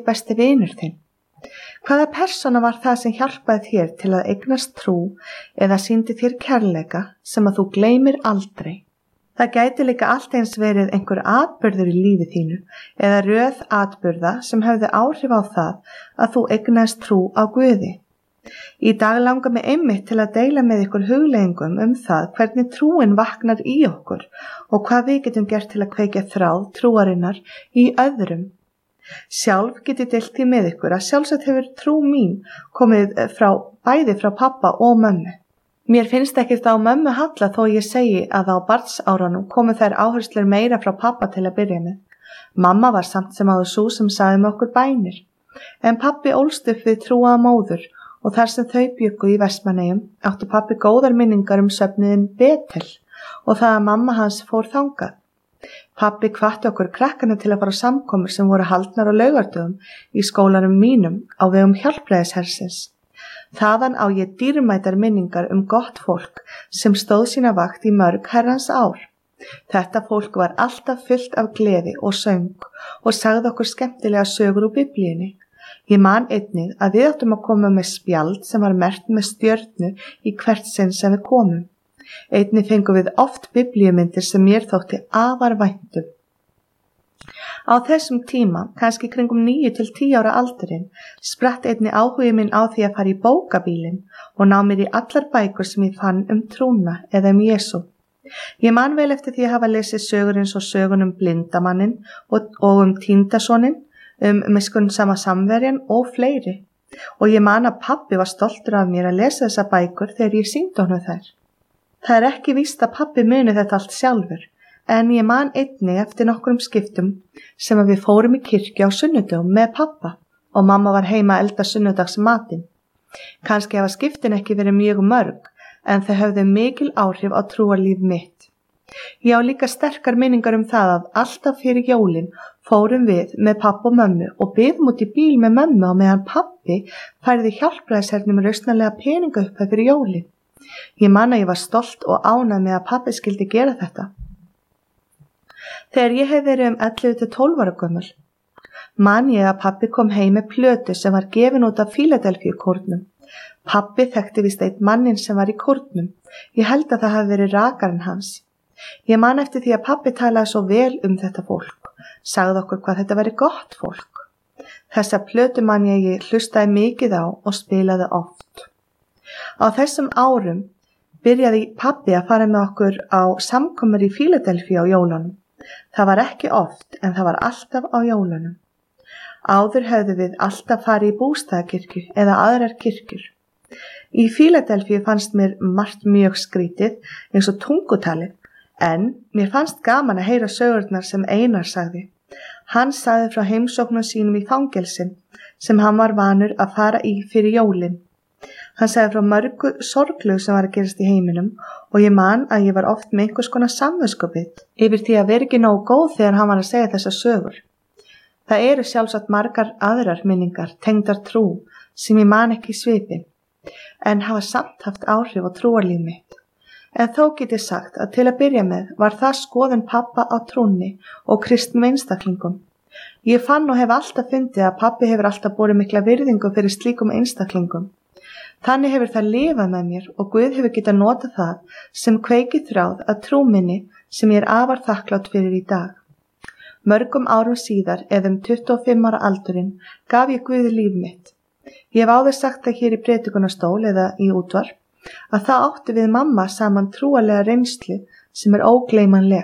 besti vinur þinn? Hvaða persóna var það sem hjálpaði þér til að eignast trú eða sýndi þér kærleika sem að þú gleymir aldrei? Það gæti líka allt eins verið einhver atburður í lífi þínu eða röð atburða sem hefði áhrif á það að þú eignast trú á Guði. Í dag langar mig einmitt til að deila með ykkur hugleiðingum það hvernig trúin vaknar í okkur og hvað við getum gert til að kveikja þráð trúarinnar í öðrum. Sjálf get ég deilt því með ykkur að sjálfsagt hefur trú mín komið bæði frá pappa og mömmu. Mér finnst ekkert á mömmu halla þó ég segi að á barnsárunum komu þær áherslur meira frá pappa til að byrja með. Mamma var samt sem áður sú sem sagði með okkur bænir, en pappi ólst upp við trúaða móður og þar sem þau bjuggu í Vestmannaeyjum átti pappi góðar minningar söfnuðinn Betel og það að mamma hans fór þangað. Pappi hvatti okkur krakkana til að fara á samkomur sem voru haldnar á laugardögum í skólanum mínum á vegum Hjálpræðishersins. Þaðan á ég dýrmætar minningar gott fólk sem stóð sína vakt í mörg herrans ár. Þetta fólk var alltaf fullt af gleði og söng og sagði okkur skemmtilega sögur úr Biblíunni. Ég man einnig að við áttum að koma með spjald sem var merkt með stjörnu í hvert sinn sem við komum. Einnig fengum við oft biblíumyndir sem mér þótti afar vænt um. Á þessum tíma, kannski kringum 9 til 10 ára aldurinn, spratt einnig áhugi minn á því að fara í bókabílinn og ná mér í allar bækur sem ég fann trúna eða Jesú. Ég man vel eftir því að hafa lesið sögur eins og sögun blindamanninn og týndasoninn, miskunnsama samverjan og fleiri. Og ég man að pabbi var stoltur af mér að lesa þessa bækur þegar ég sýndi honum þær. Það er ekki víst að pabbi muni þetta allt sjálfur, en ég man einnig eftir nokkrum skiptum sem að við fórum í kirkju á sunnudögum með pappa og mamma var heima að elda sunnudagsmatinn. Kannski hafa skiptin ekki verið mjög mörg, en þau höfðu mikil áhrif á trúarlíf mitt. Ég á líka sterkar minningar það að alltaf fyrir jólin fórum við með pappa og mömmu og biðum út í bíl með mömmu á meðan pappi færði Hjálpræðishernum rausnarlega peninga upphæð fyrir jólin. Ég man að ég var stolt og ánægð með að pappi skildi gera þetta. Þegar ég hef verið 11 til 12 ára gömul, man ég að pappi kom heim með plötu sem var gefin út af Fíladelfíukórnum. Pappi þekkti víst einn manninn sem var í kórnum. Ég held að það hafi verið rakarinn hans. Ég man eftir því að pappi talaði svo vel þetta fólk, sagði okkur hvað þetta væri gott fólk. Þessa plötu man ég hlustaði mikið á og spilaði oft. Á þessum árum byrjaði pappi að fara með okkur á samkomur í Fíladelfíu á jólunum. Það var ekki oft, en það var alltaf á jólunum. Áður hefðu við alltaf farið í bústaðakirkju eða aðrar kirkjur. Í Fíladelfíu fannst mér margt mjög skrítið eins og tungutalið, en mér fannst gaman að heyra sögurnar sem Einar sagði. Hann sagði frá heimsóknum sínum í fangelsin sem hann var vanur að fara í fyrir jólin. Hann sagði frá mörgu sorglegu sem var að gerast í heiminum og ég man að ég var oft með einhvers konar samviskubit yfir því að vera ekki nógu góð þegar hann var að segja þessar sögur. Það eru sjálfsagt margar aðrar minningar tengdar trú sem ég man ekki í svipinn, en hafa samt haft áhrif á trúarlíf mitt. En þó get ég sagt að til að byrja með var það skoðun pappa á trúnni og kristnum einstaklingum. Ég fann og hef alltaf fundið að pappi hefur alltaf borið mikla virðingu fyrir slíkum einstaklingum. Þannig hefur það lifað með mér og Guð hefur getað notað það sem kveikið þráð að trú minni sem ég afar þakklátt fyrir í dag. Mörgum árum síðar, eða 25 ára aldurinn, gaf ég Guði líf mitt. Ég hef áður sagt það hér í predikunarstól eða í útvarp að það átti við mamma saman trúarlega reynslu sem ógleymanleg.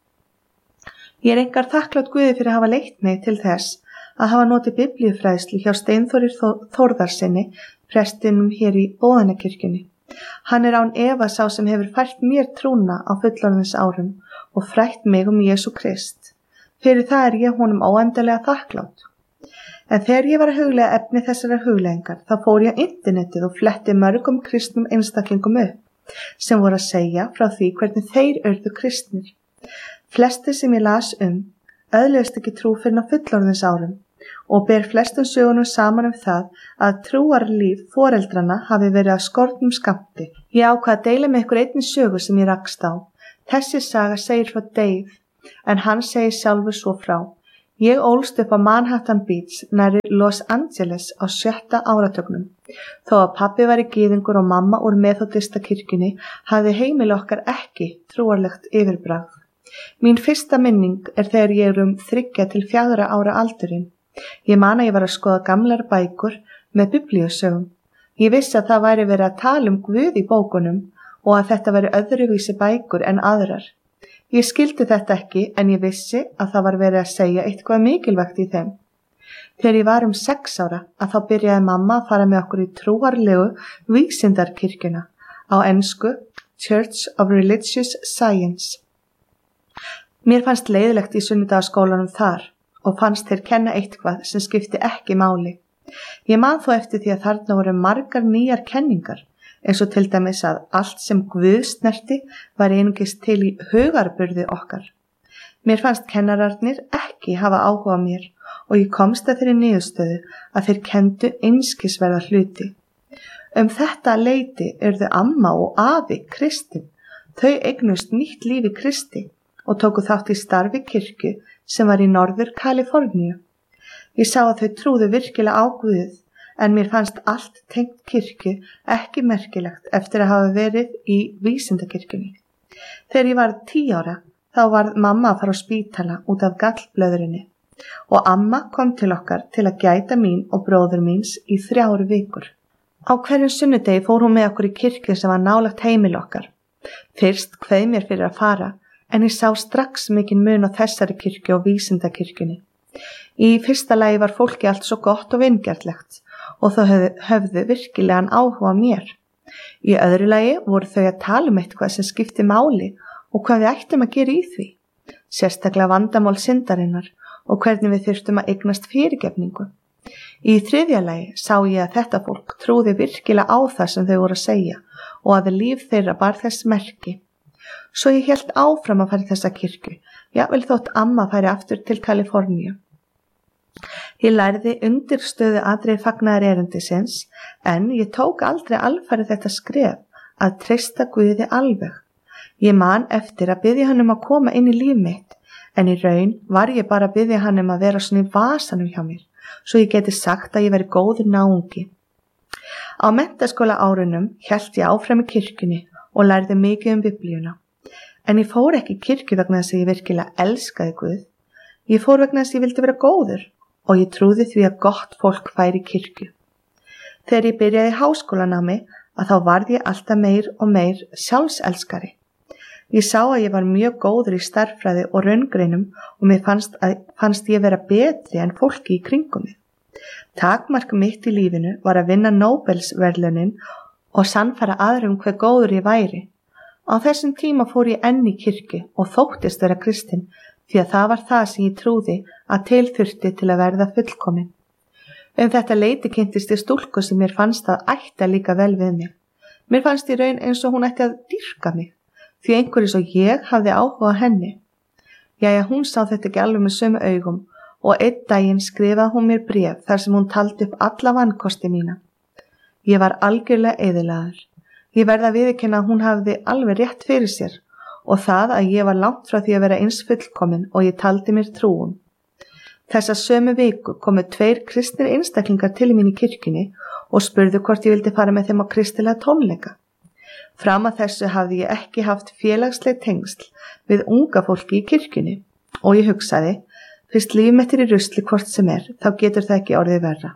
Ég einkar þakklátt Guði fyrir að hafa leitt mig til þess að hafa notið biblíufræðslu hjá Steinþóri Þórðarsyni, prestinum hér í Bóðanakirkjunni. Hann án efa sá sem hefur fært mér trúna á fullorðins árum og frætt mig Jesú Krist. Fyrir það ég honum óendanlega þakklátt. En þegar ég var að huglega efni þessarar hugleiðingar, þá fór ég á internetið og fletti mörgum kristnum einstaklingum upp, sem voru að segja frá því hvernig þeir urðu kristnir. Flestir sem ég las öðluðust ekki trú fyrr á fullorðins árum og ber flestum sögunum saman það að trúarlíf foreldrana hafi verið að skornum skammti. Ég ákvað að deila með ykkur einni sögu sem ég rakst á. Þessi saga segir frá Dave, en hann segir sjálfur svo frá. Ég ólst upp á Manhattan Beach nærri Los Angeles á 7. áratugnum. Þó að pabbi væri gyðingur og mamma úr methodistakirkjunni hafði heimili okkar ekki trúarlegt yfirbragð. Mín fyrsta minning þegar ég er 3 til 4 ára aldurinn. Ég man að ég var að skoða gamlar bækur með biblíusögum. Ég vissi að það væri verið að tala Guð í bókunum og að þetta væri öðruvísi bækur en aðrar. Ég skildi þetta ekki en ég vissi að það var verið að segja eitthvað mikilvægt í þeim. Þegar ég var 6 ára þá byrjaði mamma að fara með okkur í trúarlegu vísindarkirkjuna, á ensku Church of Religious Science. Mér fannst leiðilegt í sunnudagaskólanum þar og fannst þeir kenna eitthvað sem skipti ekki máli. Ég man þó eftir því að þarna voru margar nýjar kenningar, eins og til dæmis að allt sem Guð snerti var einungis til í hugarburði okkar. Mér fannst kennararnir ekki hafa áhuga á mér og ég komst að þeirri niðurstöðu að þeir kenndu einskisverða hluti. Þetta leyti urðu amma og afi kristin. Þau eignust nýtt líf í Kristi og tóku þátt í starfi kirkju sem var í Norður Kaliforníu. Ég sá að þau trúðu virkilega á Guð, en mér fannst allt tengt kirkju ekki merkilegt eftir að hafa verið í vísindakirkjunni. Þegar ég var 10 ára þá var mamma að fara á spítala út af gallblöðrunni og amma kom til okkar til að gæta mín og bróður míns í 3 vikur. Á hverjum sunnudegi fór hún með okkur í kirkju sem var nálægt heimili okkar. Fyrst kveið mér fyrir að fara, en ég sá strax mikinn mun á þessari kirkju og vísindakirkjunni. Í fyrsta lagi var fólki allt svo gott og vingjarnlegt og þau höfðu virkilegan áhuga á mér. Í öðru lagi voru þau að tala eitthvað sem skipti máli og hvað við ættum að gera í því, sérstaklega vandamál syndarinnar og hvernig við þyrftum að eignast fyrirgefningu. Í þriðja lagi sá ég að þetta fólk trúði virkilega á það sem þau voru að segja og að líf þeirra bar þess merki. Svo ég hélt áfram að fara í þessa kirkju, jafnvel þótt amma færi aftur til Kaliforníu. Ég lærði undirstöðu atriði fagnaðarerindisins, en ég tók aldrei alfarið þetta skref að treysta Guði alveg. Ég man eftir að biðja hann að koma inn í líf mitt, en í raun var ég bara að biðja hann að vera svona í vasanum hjá mér, svo ég geti sagt að ég veri góður náungi. Á menntaskóla árunum hélt ég áfram í kirkjunni og lærði mikið biblíuna. En ég fór ekki í kirkju vegna þess að ég virkilega elskaði Guð. Ég fór vegna þess að ég vildi vera góður og ég trúði því að gott fólk færi í kirkju. Þegar ég byrjaði háskólanámi þá varð ég alltaf meir og meir sjálfselskari. Ég sá að ég var mjög góður í stærðfræði og raungreinum og mér fannst ég vera betri en fólki í kringum mig. Takmark mitt í lífinu var að vinna Nóbelsverðlaunin og sannfæra aðrum hve góður ég væri. Á þessum tíma fór ég enn í kirkju og þóttist vera kristin því að það var það sem ég trúði að til þurfti til að verða fullkomin. Þetta leyti kynntist ég stúlku sem mér fannst að ætti líka vel við mig. Mér fannst í raun eins og hún ætti að dýrka mig, því einhverju svo ég hafði áhuga á henni. Jæja, hún sá þetta ekki alveg með sömu augum og einn daginn skrifaði hún mér bréf þar sem hún taldi upp alla vankosti mína. Ég var algjörlega eyðilagður. Ég verð að viðurkenna að hún hafði alveg rétt fyrir sér og það að ég var langt frá því að vera eins fullkomin og ég taldi mér trúum. Þessa sömu viku komu 2 kristnir einstaklingar til mín í kirkjunni og spurðu hvort ég vildi fara með þeim á kristilega tónleika. Fram að þessu hafði ég ekki haft félagsleg tengsl við unga fólki í kirkjunni og ég hugsaði, fyrst líf mitt í rusli hvort sem þá getur það ekki orðið verra.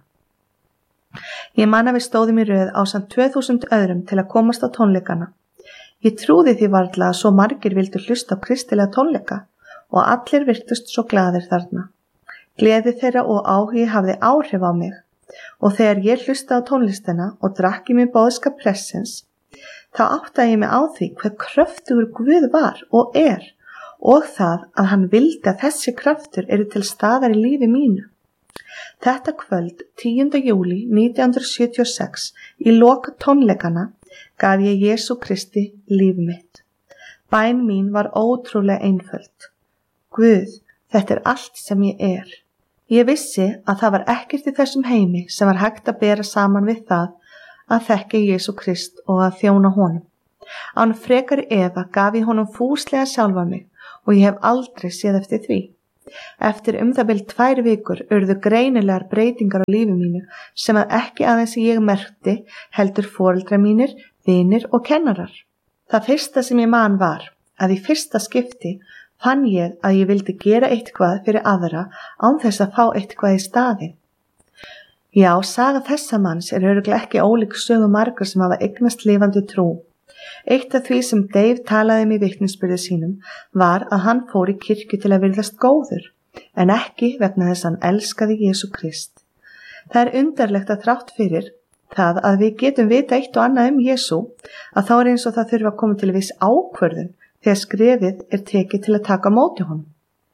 Ég man að við stóðum í röð ásamt 2000 öðrum til að komast á tónleikana. Ég trúði því varla að svo margir vildu hlusta á kristilega tónleika og allir virtust svo glaðir þarna. Gleði þeirra og áhugi hafði áhrif á mig og þegar ég hlusta á tónlistina og drakk í mig boðskap pressins, þá áttaði ég mig á því hve kröftugur Guð var og og það að hann vildi að þessi kraftur eru til staðar í lífi mínu. Þetta kvöld 10. júlí 1976 í lok tónleikana gaf ég Jesú Kristi líf mitt. Bæn mín var ótrúlega einföld. Guð, þetta allt sem ég er. Ég vissi að það var ekkert í þessum heimi sem var hægt að bera saman við það að þekkja Jesú Krist og að þjóna honum. Án frekari efa gaf ég honum fúslega sjálfa mig og ég hef aldrei séð eftir því. Eftir það bil 2 vikur urðu greinilegar breytingar á lífi mínu sem að ekki aðeins ég merkti heldur foreldrar mínir, vinir og kennarar. Það fyrsta sem ég man var að í fyrsta skipti fann ég að ég vildi gera eitthvað fyrir aðra án þess að fá eitthvað í staðinn. Já, saga þessa manns örugglega ekki ólík sögu margra sem hafa eignast lifandi trú. Eitt af því sem Dave talaði í vitnisburði sínum var að hann fór í kirkju til að virðast góður, en ekki vegna þess að hann elskaði Jesú Krist. Það undarlegt að þrátt fyrir það að við getum vita eitt og annað Jesú, að þá eins og það þurfa að koma til viss ákvörðun þegar skrefið tekið til að taka á móti honum.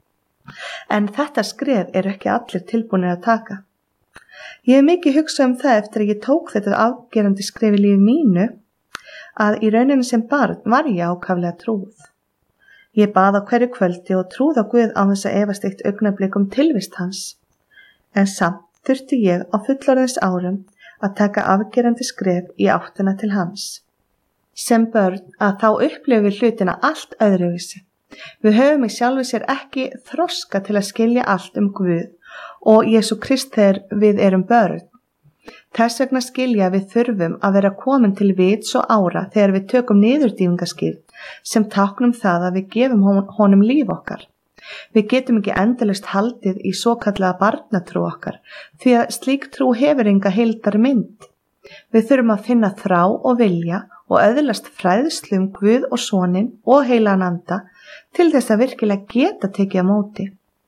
En þetta skref ekki allir tilbúnir að taka. Ég hef mikið hugsað það eftir að ég tók þetta afgerandi skref í lífi mínu, að í rauninni sem barn var ég ákaflega trúð. Ég bað á hverju kvöldi og trúð á Guð án þess að efast eitt augnablik tilvist hans. En samt þurfti ég á fullorðins árum að taka afgerandi skref í áttina til hans. Sem börn að þá upplifum við hlutina allt öðruvísi. Við höfum í sjálfu sér ekki þroska til að skilja allt Guð og Jesú Krist þegar við erum börn. Þess vegna skilja við þurfum að vera komin til vits og ára þegar við tökum niðurdýfingaskírn sem táknum það að við gefum honum líf okkar. Við getum ekki endalaust haldið í svokallaða barnatrú okkar því að slík trú hefur enga heildarmynd. Við þurfum að finna þrá og vilja og öðlast fræðslu Guð og Soninn og heilagan anda til þess að virkilega geta tekið á móti.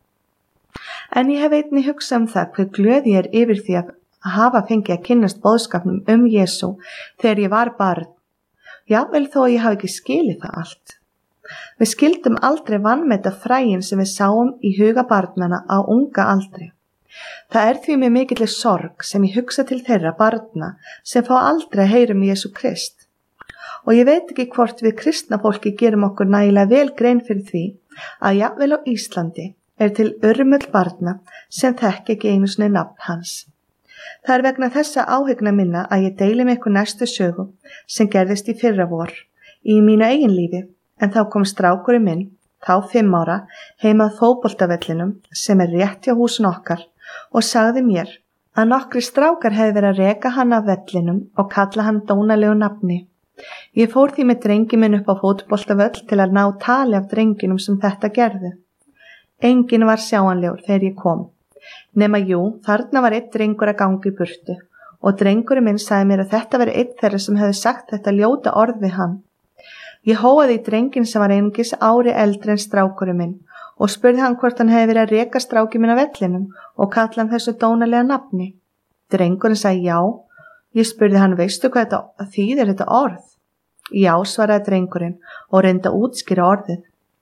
En ég hef einnig hugsað það hve glöð ég yfir því að hafa fengið að kynnast boðskapnum Jesú þegar ég var barn. Jafnvel þó ég hafi ekki skilið það allt. Við skildum aldrei vanmeta fræin sem við sáum í huga barnana á unga aldri. Það því með mikilli sorg sem ég hugsa til þeirra barna sem fá aldrei að heyra Jesú Krist. Og ég veit ekki hvort við kristna fólki gerum okkur nægilega vel grein fyrir því að jafnvel á Íslandi til urmull barna sem þekki ekki einu sinni nafn hans. Það vegna þessa áhyggna minna að ég deili með ykkur næstu sögu sem gerðist í fyrravor í mínu eigin lífi, en þá kom strákurinn minn, þá 5 ára, heima að fótboltavellinum sem rétt hjá húsin okkar og sagði mér að nokkri strákar hefði verið að reka hann af vellinum og kalla hann dónalegu nafni. Ég fór því með drengi minn upp á fótboltavöll til að ná tali af drenginum sem þetta gerði. Enginn var sjáanlegur þegar ég kom. Nema þarna var einn drengur að ganga í burtu og drengurinn minn sagði mér að þetta veri einn þeirra sem hefði sagt þetta ljóta orð við hann. Ég hóaði í drenginn sem var einungis ári eldri en strákurinn minn og spurði hann hvort hann hefði verið að reka strákinn minn á vellinum og kalla hann þessu dónalega nafni. Drengurinn sagði já. Ég spurði hann, veistu hvað þetta þýðir þetta orð? Já, svaraði drengurinn og reyndi að útskýra orðið.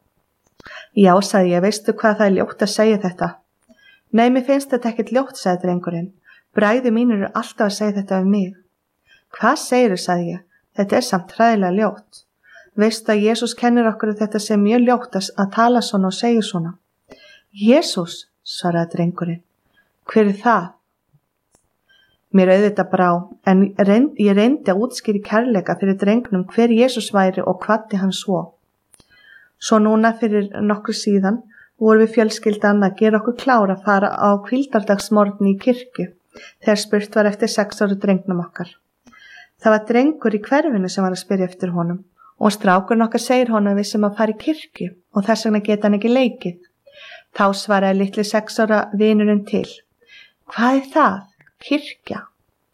Já, sagði ég, veistu hvað það ljótt að segja þetta? Nei, mér finnst þetta ekkert ljótt, sagði drengurinn. Bræður mínir alltaf að segja þetta við mig. Hvað segirðu, sagði ég, þetta samt hræðilega ljótt. Veistu að Jesús kennir okkur að þetta sé mjög ljótt að tala svona og segja svona. Jesús, svaraði drengurinn. Hver það? Mér auðvitað brá, en ég reyndi að útskýra kærleika fyrir drengnum hver Jesús væri og hvatti hann svo. Svo núna fyrir nokkru síðan vorum við fjölskyldan að gera okkur klára að fara á hvíldardagsmorgni í kirkju þegar spurt var eftir 6 ára drengnum okkar. Það var drengur í hverfinu sem var að spyrja eftir honum og strákurinn okkar segir honum að við sem að fara í kirkju og þess vegna geta hann ekki leikið. Þá svaraði litli 6 ára vinurinn til. Hvað það? Kirkja?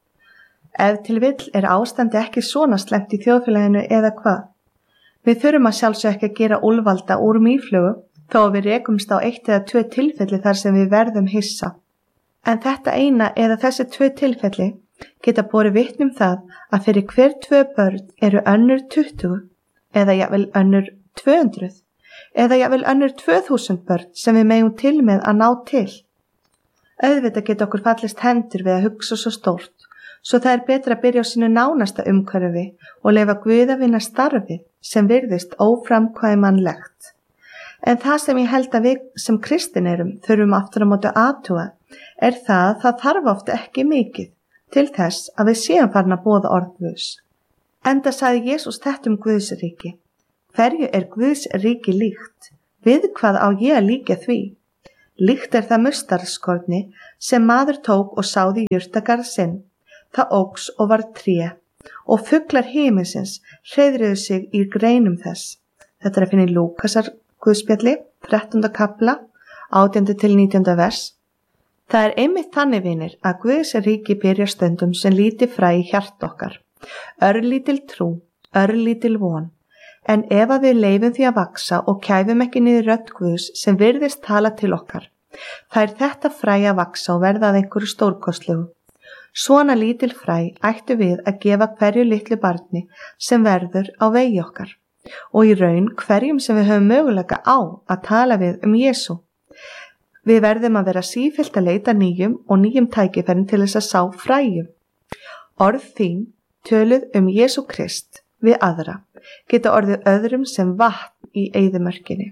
Ef til vill ástandi ekki svona slæmt í þjóðfélaginu eða hvað? Við þurfum að sjálfsög ekki að gera úlfalda úr mýflugu þó að við rekumst á 1 eða 2 tilfelli þar sem við verðum hissa. En þetta eina eða þessi 2 tilfelli geta borið vitni það að fyrir hver 2 börn önnur 20 eða jafnvel önnur 200 eða jafnvel önnur 2000 börn sem við megum til með að ná til. Auðvitað geta okkur fallist hendur við að hugsa svo stórt, svo það betra að byrja á sínu nánasta umhverfi og leyfa Guð að vinna starfið sem virðist óframkvæmanlegt. En það sem ég held að við sem kristin þurfum aftur á móti að athuga það að það þarf oft ekki mikið til þess að við séum farin að boða orð Guðs. Enda sagði Jesús þetta Guðs ríki. Hverju Guðs ríki líkt? Við hvað á ég að líka því? Líkt það mustardskorni sem maður tók og sáði í jurtagarð sinn. Það óx og varð tré og fuglar himinsins hreiðruðu sig í greinum þess. Þetta að finna í Lúkasar Guðspjalli, 13. kapla, 18. til 19. vers. Það einmitt þannig, vinir, að Guðs ríki byrjar stundum sem lítið fræ í hjart okkar. Örlítil trú, örlítil von. En ef að við leyfum því að vaksa og kæfum ekki niður rödd Guðs sem virðist tala til okkar, fær þetta fræ að vaksa og verða að einhverju stórkostlegu. Svona lítil fræ ættu við að gefa hverju litlu barni sem verður á vegi okkar og í raun hverjum sem við höfum möguleika á að tala við Jesú. Við verðum að vera sífellt að leita nýjum og nýjum tækifærum til þess að sá fræjum. Orð þín, töluð Jesú Krist við aðra, geta orðið öðrum sem vatn í eyðimörkinni.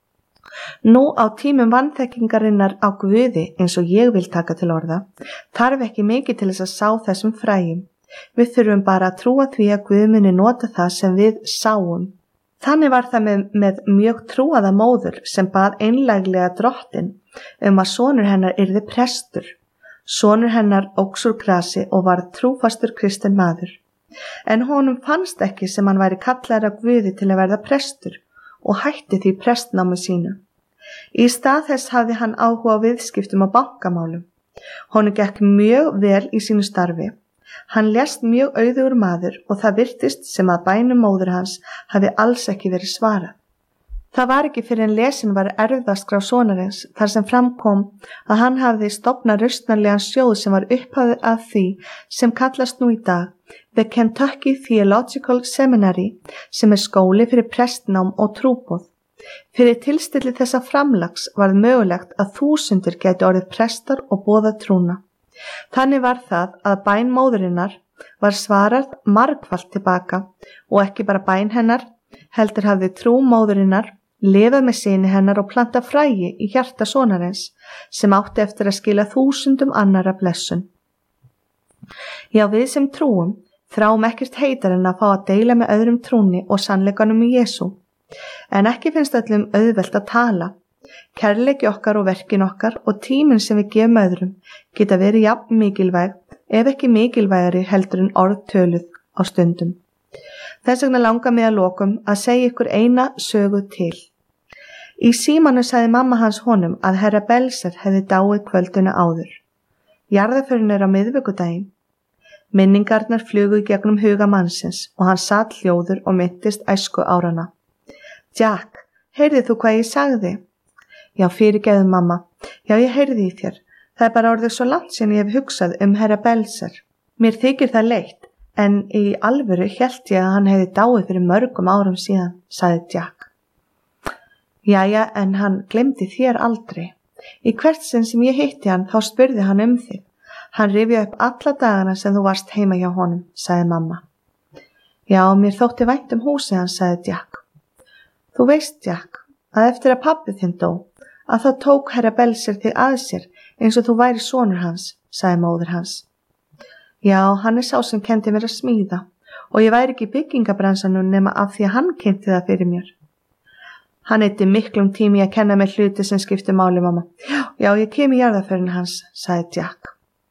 Nú á tímum vanþekkingarinnar á Guði, eins og ég vil taka til orða, þarf ekki mikið til þess að sá þessum fræjum. Við þurfum bara að trúa því að Guð muni nota það sem við sáum. Þannig var það með mjög trúaða móður sem bað einlæglega Drottinn að sonur hennar yrði prestur. Sonur hennar óx úr grasi og varð trúfastur kristinn maður. En honum fannst ekki sem hann væri kallaður af Guði til að verða prestur og hætti því prestnámi sínu. Í stað þess hafði hann áhuga á viðskiptum og bankamálum. Honum gekk mjög vel í sínu starfi. Hann lést mjög auðugur maður og það virtist sem að bænum móður hans hafi alls ekki verið svarað. Það var ekki fyrir en lesin var erfðaskrá sonarins þar sem framkom að hann hafði stofnað rausnarlegan sjóð sem var upphafið af því sem kallast nú í dag The Kentucky Theological Seminary, sem skóli fyrir prestnám og trúboð. Fyrir tilstilli þessa framlags var mögulegt að þúsundir gæti orðið prestar og boðað trúna. Þannig var það að bæn móðurinnar var svarað margfalt tilbaka og ekki bara bæn hennar, heldur hafði trú móðurinnar lifað með syni hennar og planta fræi í hjarta sonarins sem átti eftir að skila þúsundum annarra blessun. Já, við sem trúum þráum ekkert heitar en að fá að deila með öðrum trúni og sannleikanum í Jesú. En ekki finnst öllum auðvelt að tala. Kærleiki okkar og verkin okkar og tíminn sem við gefum öðrum geta verið jafn mikilvæg ef ekki mikilvægari heldur en orð töluð á stundum. Þess vegna langar mig að lokum að segja ykkur eina sögu til. Í símanu sagði mamma hans honum að herra Belser hefði dáið kvölduna áður. Jarðarförin á miðvikudaginn. Minningarnar flugu í gegnum huga mannsins og hann sat hljóður og minntist æsku árana. Jack, heyrðið þú hvað ég sagði? Já, fyrirgefðu mamma. Já, ég heyrði í þér. Það er bara orðið svo langt síðan ég hef hugsað herra Belser. Mér þykir það leitt, en í alvöru hélt ég að hann hefði dáið fyrir mörgum árum síðan, sagði Jack. Jæja, en hann glemdi þér aldrei. Í hvert sinn sem ég hitti hann, þá spurði hann þig. Hann rifjaði upp alla dagana sem þú varst heima hjá honum, sagði mamma. Já, mér þótti vænt húsið hans, sagði Jack. Þú veist, Jack, að eftir að pabbi þinn dó, að þá tók herra Belser þig að sér eins og þú væri sonur hans, sagði móðir hans. Já, hann sá sem kendi mér að smíða og ég væri ekki í byggingabransanum nema af því að hann kynnti það fyrir mér. Hann eyddi miklum tími að kenna mér hluti sem skipti máli, mamma. Já, ég kem í jarðarförin hans, sagði Jack.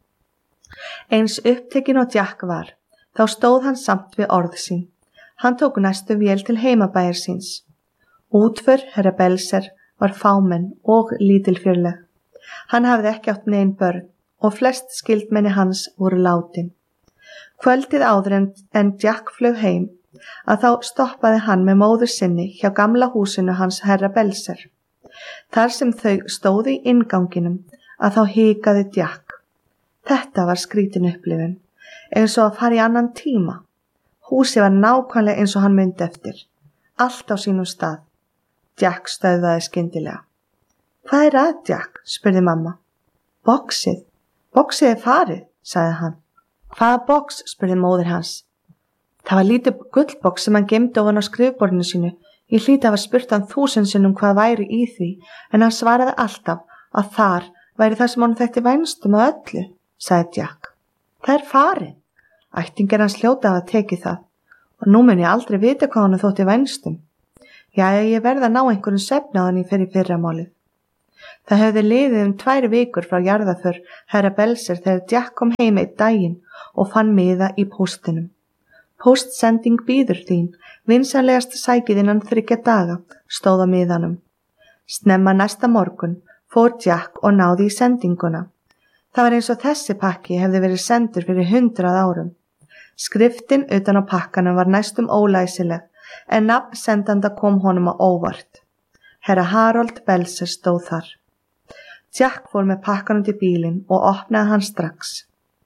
Eins upptekinn og Jack var, þá stóð hann samt við orð sín. Hann tók næstu vél til heimabæjar síns. Útför herra Belser var fámenn og lítilfjörleg. Hann hafði ekki átt nein börn og flest skyldmenni hans voru látin. Kvöldið áður en Jack flög heim að þá stoppaði hann með móður sinni hjá gamla húsinu hans herra Belser. Þar sem þau stóðu í innganginum að þá hikaði Jack. Þetta var skrítin upplifun, eins og að fara í annan tíma. Húsið var nákvæmlega eins og hann myndi eftir. Allt á sínum stað. Jack stöðvaði skyndilega. Hvað er að, Jack? Spurði mamma. Boxið. Boxið farið, sagði hann. Hvaða box? Spurði móðir hans. Það var lítið gullbox sem hann gemdi ofan á skrifborðinu sínu. Ég hlýti að hafa spurt hann 1000 sinnum hvað væri í því, en hann svaraði alltaf að þar væri það sem hann þekki vænstum að öllu, sagði Jack. Það er farið. Ættingjar hans hljóta að hafa tekið það og nú mun ég aldrei vita hvað hann þótti vænstum. Jæja, ég verð að ná einhverjum svefni á hann í fyrramálið. Það hefði liðið 2 vikur frá jarðarför herra Belser þegar Jack kom heim einn daginn og fann miða í póstinum. Póstsending bíður þín, vinsamlegast sækið innan 3 daga, stóð á miðanum. Snemma næsta morgun fór Jack og náði í sendinguna. Það var eins og þessi pakki hefði verið sendur fyrir 100 árum. Skriftin utan á pakkanum var næstum ólæsileg, en nafn sendanda kom honum á óvart. Herra Harold Belser stóð þar. Jack fór með pakkanum til bílinn og opnaði hann strax.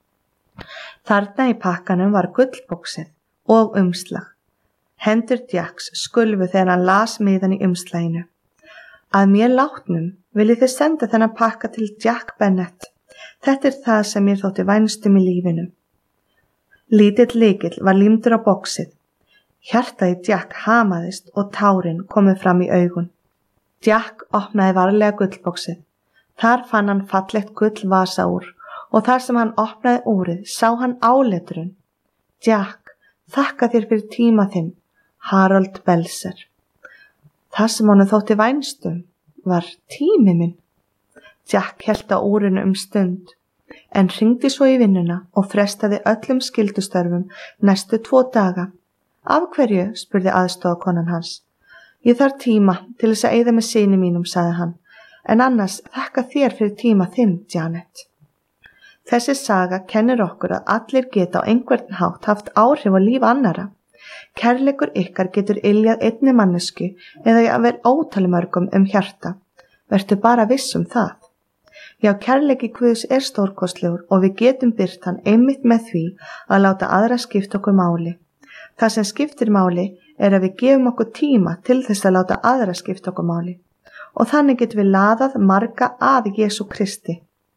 Þarna í pakkanum var gullboxið og umslag. Hendur Jacks skulfu þegar hann las miðan í umslaginu. Að mér látnum viljið þið senda þennan pakka til Jack Bennet. Þetta er það sem mér þótti vænstum í lífinu. Lítill lykill var límdur á boxið. Hjartað í Jack hamaðist og tárin komu fram í augun. Jack opnaði varlega gullboxið. Þar fann hann fallegt gull vasaúr og þar sem hann opnaði úrið sá hann áletrun. Jack, þakka þér fyrir tíma þinn, Harold Belser. Það sem honum þótti vænstum var tími minn. Jack hélt á úrinu stund, en hringdi svo í vinnuna og frestaði öllum skyldustörfum næstu 2 daga. Af hverju, spurði aðstoðarkonan hans. Ég þarf tíma til þess að eyða með syni mínum, sagði hann, en annars þakka þér fyrir tíma þinn, Janet. Þessi saga kennir okkur að allir geta á einhvern hátt haft áhrif á líf annara. Kærleikur ykkar getur iljað einni mannesku eða jafnvel ótalmörgum hjarta. Vertu bara viss það. Já, kærleiki Guðs er stórkostlegur og við getum birt hann einmitt með því að láta aðra skipta okkur máli. Það sem skiptir máli er að við gefum okkur tíma til þess að láta aðra skipta okkur máli. Og þannig getum við laðað marga að Jesú Kristi.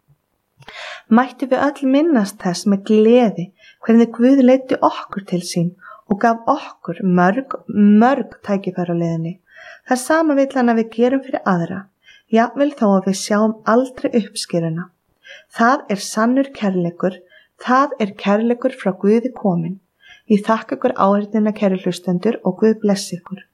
Mættum við öll minnast þess með gleði hvernig Guð leiddi okkur til sín og gaf okkur mörg tækifæri á leiðinni. Það sama vill hann að við gerum fyrir aðra, jafnvel þó að við sjáum aldrei uppskeruna. Það er sannur kærleikur, það er kærleikur frá Guði kominn. Ég þakka ykkur áheyrnina, kæru hlustendur, og Guð blessi ykkur.